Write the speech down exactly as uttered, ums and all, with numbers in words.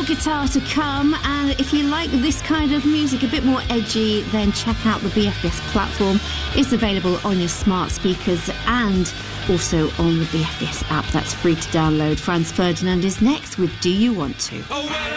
guitar to come, and if you like this kind of music, a bit more edgy, then check out the B F B S platform. It's available on your smart speakers and also on the B F B S app. That's free to download. Franz Ferdinand is next with Do You Want To?